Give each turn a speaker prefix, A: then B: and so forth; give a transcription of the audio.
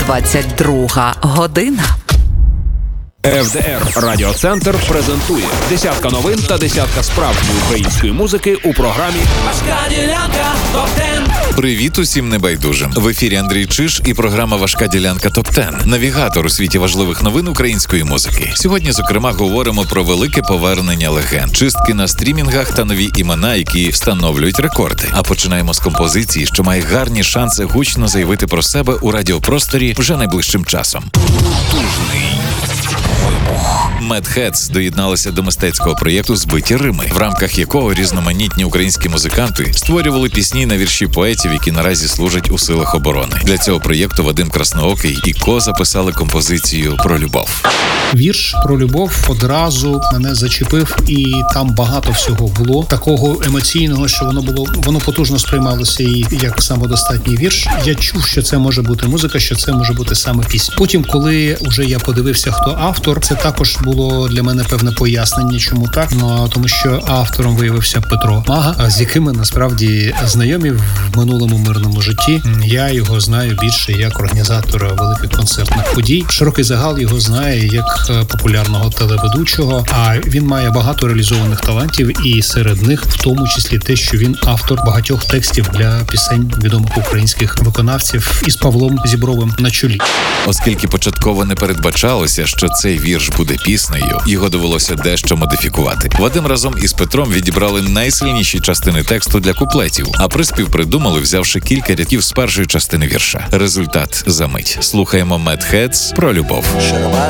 A: 22 година.
B: ФДР Радіоцентр презентує десятка новин та десятка справжньої української музики у програмі «Важка ділянка ТОП-10».
C: Привіт усім небайдужим. В ефірі Андрій Чиж і програма «Важка ділянка ТОП-10». Навігатор у світі важливих новин української музики. Сьогодні, зокрема, говоримо про велике повернення легенд, чистки на стрімінгах та нові імена, які встановлюють рекорди. А починаємо з композиції, що має гарні шанси гучно заявити про себе у радіопросторі вже найближчим часом. Потужний Mad Heads доєдналися до мистецького проєкту «Збиті Рими», в рамках якого різноманітні українські музиканти створювали пісні на вірші поетів, які наразі служать у силах оборони. Для цього проєкту Вадим Красноокий і Ко записали композицію «Про любов».
D: Вірш про любов одразу мене зачепив, і там багато всього було такого емоційного, що воно потужно сприймалося і як самодостатній вірш. Я чув, що це може бути музика, що це може бути саме пісня. Потім, коли вже я подивився, хто автор, це також було для мене певне пояснення, чому так. Тому що автором виявився Петро Мага, з яким ми насправді знайомі в минулому мирному житті. Я його знаю більше як організатора великих концертних подій. Широкий загал його знає як популярного телеведучого, а він має багато реалізованих талантів, і серед них в тому числі те, що він автор багатьох текстів для пісень відомих українських виконавців із Павлом Зібровим на чолі.
C: Оскільки початково не передбачалося, що цей вірш буде піснею, його довелося дещо модифікувати. Вадим разом із Петром відібрали найсильніші частини тексту для куплетів, а приспів придумали, взявши кілька рядків з першої частини вірша. Результат за мить. Слухаємо Mad Heads «Про любов».